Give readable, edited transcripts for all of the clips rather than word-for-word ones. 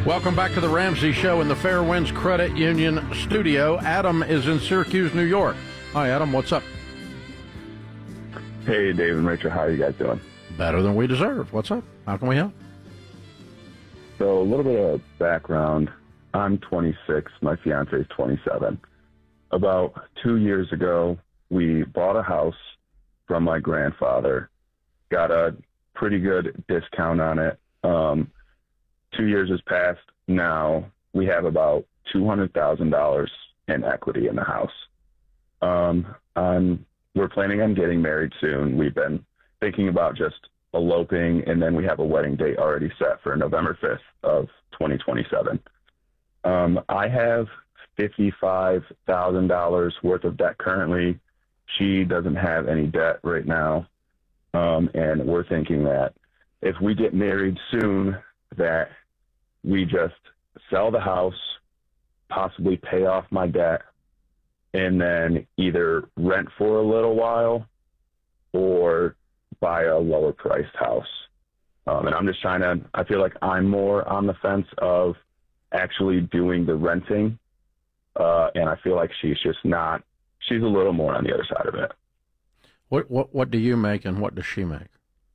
Welcome back to the Ramsey Show in the Fairwinds Credit Union studio. Adam is in Syracuse, New York. Hi, Adam. What's up? Hey, Dave and Rachel. How are you guys doing? Better than we deserve. What's up? How can we help? So a little bit of background. I'm 26. My fiance is 27. About 2 years ago, we bought a house from my grandfather. Got a pretty good discount on it. 2 years has passed. Now we have about $200,000 in equity in the house. We're planning on getting married soon. We've been thinking about just eloping, and then we have a wedding date already set for November 5th of 2027. I have $55,000 worth of debt currently. She doesn't have any debt right now. And we're thinking that if we get married soon, that we just sell the house, possibly pay off my debt, and then either rent for a little while or buy a lower priced house. And I'm just I feel like I'm more on the fence of actually doing the renting. And I feel like she's a little more on the other side of it. What do you make and what does she make?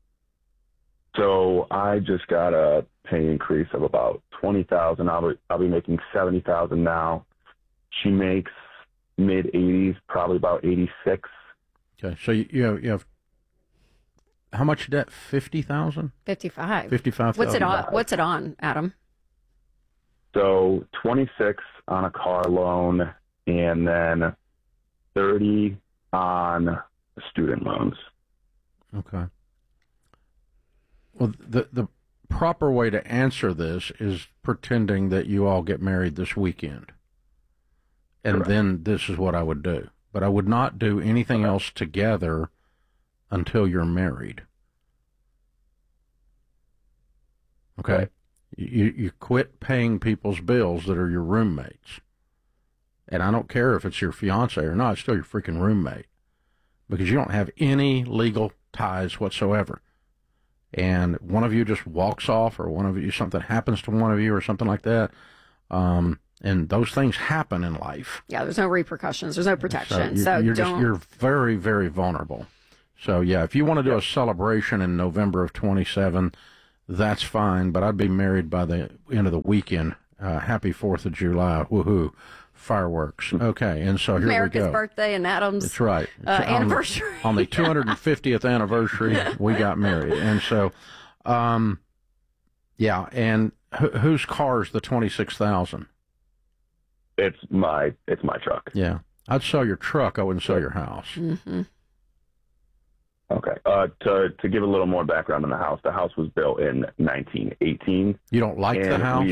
So I just got a pay increase of about $20,000. I'll be making $70,000 now. She makes mid-80s, probably about 86. Okay, so you have how much debt? 50,000? 55. 55,000. What's it on, Adam? So 26 on a car loan, and then 30 on student loans. Okay. Well, the proper way to answer this is pretending that you all get married this weekend. And Correct. Then this is what I would do. But I would not do anything else together until you're married. Okay? Right. You quit paying people's bills that are your roommates. And I don't care if it's your fiance or not, it's still your freaking roommate. Because you don't have any legal ties whatsoever. And one of you just walks off, or one of you, something happens to one of you or something like that. And those things happen in life. Yeah, there's no repercussions. There's no protection. So you're very, very vulnerable. So, yeah, if you want to do a celebration in November of 27, that's fine. But I'd be married by the end of the weekend. Happy 4th of July. Woohoo. Fireworks. Okay, and so here America's we go. birthday and Adam's That's right. anniversary. On the 250th anniversary, we got married. And so, yeah, and whose car is the 26,000? It's my truck. Yeah. I'd sell your truck. I wouldn't sell your house. Mm-hmm. Okay. To give a little more background on the house was built in 1918. You don't like the house?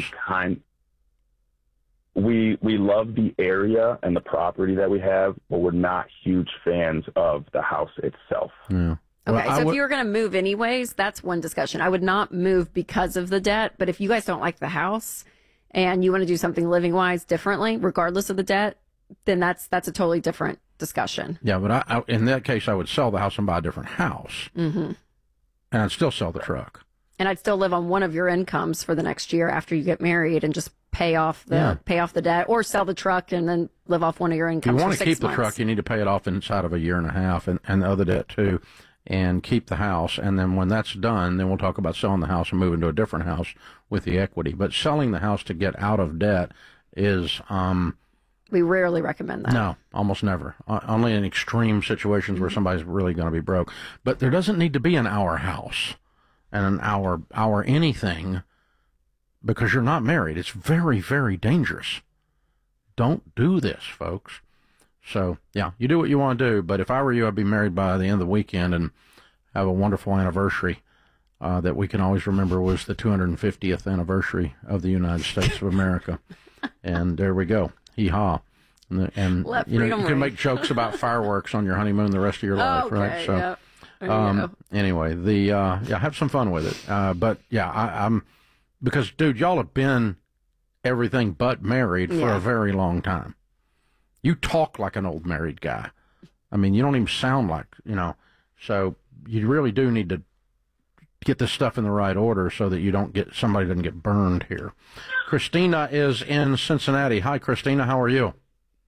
We love the area and the property that we have, but we're not huge fans of the house itself. Yeah. Okay, so if you were going to move anyways, that's one discussion. I would not move because of the debt, but if you guys don't like the house and you want to do something living-wise differently, regardless of the debt, then that's a totally different discussion. Yeah, but I in that case, I would sell the house and buy a different house. Mm-hmm. And I'd still sell the truck. And I'd still live on one of your incomes for the next year after you get married and just pay off the debt, or sell the truck and then live off one of your incomes. If you want to keep the truck, you need to pay it off inside of a year and a half, and the other debt too, and keep the house. And then when that's done, then we'll talk about selling the house and moving to a different house with the equity. But selling the house to get out of debt is we rarely recommend that. No, almost never. Only in extreme situations where somebody's really going to be broke. But there doesn't need to be an hour house and an hour anything, because you're not married. It's very, very dangerous. Don't do this, folks. So, yeah, you do what you want to do. But if I were you, I'd be married by the end of the weekend and have a wonderful anniversary that we can always remember was the 250th anniversary of the United States of America. And there we go. Hee-haw. And you can make jokes about fireworks on your honeymoon the rest of your life, right? So, anyway, have some fun with it. But, yeah, I'm because, dude, y'all have been everything but married for a very long time. You talk like an old married guy. I mean, you don't even sound like, so you really do need to get this stuff in the right order so that somebody doesn't get burned here. Christina is in Cincinnati. Hi, Christina. How are you?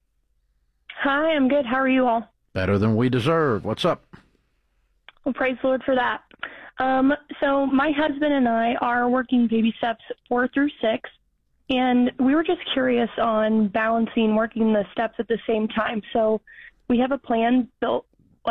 Hi, I'm good. How are you all? Better than we deserve. What's up? Well, praise the Lord for that. So my husband and I are working baby steps 4 through 6, and we were just curious on balancing working the steps at the same time. So we have a plan built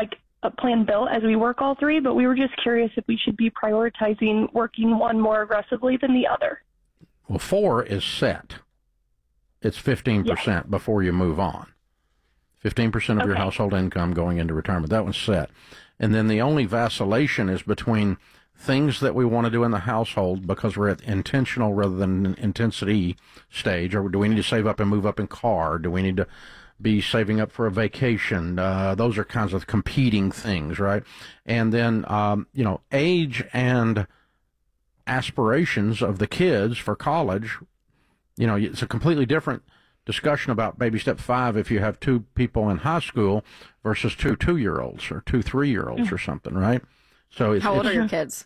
as we work all 3, but we were just curious if we should be prioritizing working one more aggressively than the other. Well, 4 is set. It's 15% before you move on. 15% of your household income going into retirement. That one's set. And then the only vacillation is between things that we want to do in the household because we're at intentional rather than intensity stage, or do we need to save up and move up in car? Do we need to be saving up for a vacation? Those are kinds of competing things, right? And then, age and aspirations of the kids for college, it's a completely different discussion about baby step 5 if you have 2 people in high school versus 2 2-year-olds or 2 3-year-olds or something, right? So how old are your kids?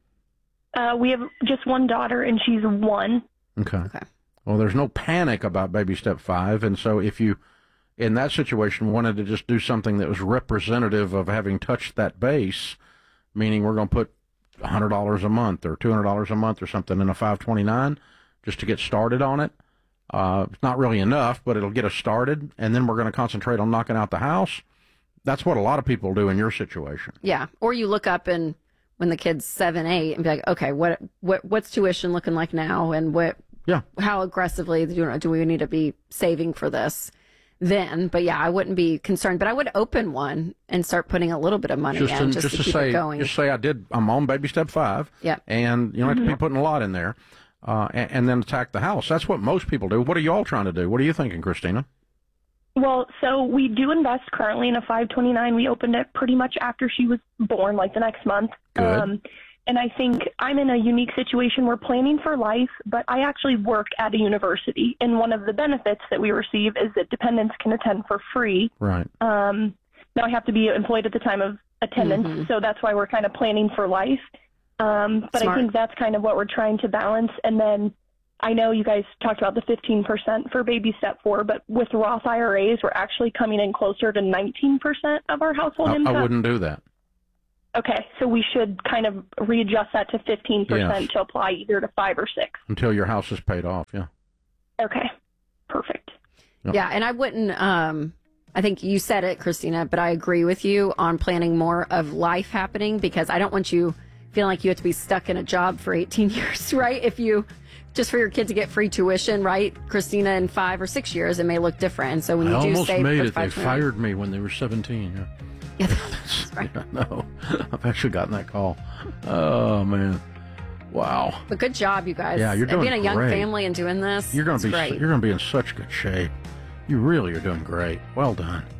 We have just one daughter, and she's 1. Okay. Well, there's no panic about baby step 5, and so if you, in that situation, wanted to just do something that was representative of having touched that base, meaning we're going to put $100 a month or $200 a month or something in a 529 just to get started on it. It's not really enough, but it'll get us started, and then we're going to concentrate on knocking out the house. That's what a lot of people do in your situation. Yeah, or you look up and when the kid's 7, 8, and be like, okay, what's tuition looking like now, and how aggressively do we need to be saving for this? Then, but yeah, I wouldn't be concerned, but I would open one and start putting a little bit of money in just to keep it going. Just say I'm on baby step 5. Yeah, and you don't have to be putting a lot in there. And then attack the house. That's what most people do. What are you all trying to do? What are you thinking, Christina? Well, so we do invest currently in a 529. We opened it pretty much after she was born, like the next month. Good. And I think I'm in a unique situation. We're planning for life, but I actually work at a university. And one of the benefits that we receive is that dependents can attend for free. Right. Now I have to be employed at the time of attendance, so that's why we're kind of planning for life. But Smart. I think that's kind of what we're trying to balance. And then I know you guys talked about the 15% for baby step 4, but with Roth IRAs, we're actually coming in closer to 19% of our household income. I wouldn't do that. Okay, so we should kind of readjust that to 15% to apply either to 5 or 6. Until your house is paid off, yeah. Okay, perfect. Yep. Yeah, and I wouldn't, I think you said it, Christina, but I agree with you on planning more of life happening, because I don't want you feeling like you have to be stuck in a job for 18 years, right? If you, just for your kid to get free tuition, right? Christina, in 5 or 6 years, it may look different. And so when you do almost save made for it. They fired me when they were 17. Yeah. Yeah, that's right. Yeah, no, I've actually gotten that call. Oh, man. Wow. But good job, you guys. Yeah, you're doing being a young great. family and doing this. You're going to be great. You're going to be in such good shape. You really are doing great. Well done.